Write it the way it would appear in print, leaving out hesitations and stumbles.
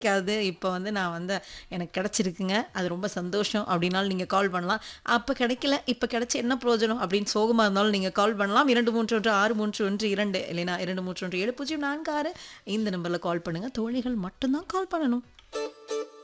கிடைக்காது. இப்ப வந்து நான் வந்து எனக்கு கிடைச்சிருக்குங்க. அது ரொம்ப சந்தோஷம் அப்டின்னாலும் நீங்க கால் பண்ணலாம். அப்ப கிடைக்கல, இப்ப கிடைச்சு என்ன பிரயோஜனம் அப்டின்னு சோகமா இருந்தாலும் நீங்க கால் பண்ணலாம். 23163112 இல்லைனா 231704 இந்த நம்பர்ல கால் பண்ணுங்க. தோழிகள் மட்டும் தான் கால் பண்ணணும்.